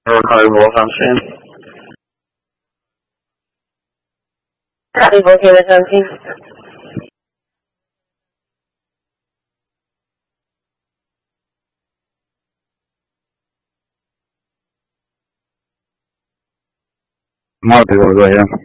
可以播放先。 可以播给我收听。 冇俾我個人。